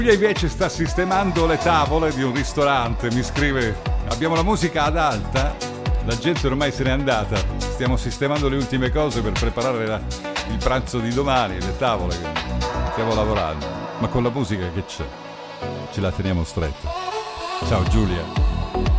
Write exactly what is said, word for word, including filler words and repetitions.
Giulia invece sta sistemando le tavole di un ristorante, mi scrive: abbiamo la musica ad alta, la gente ormai se n'è andata, stiamo sistemando le ultime cose per preparare la, il pranzo di domani, le tavole, stiamo lavorando, ma con la musica che c'è ce la teniamo stretta. Ciao Giulia.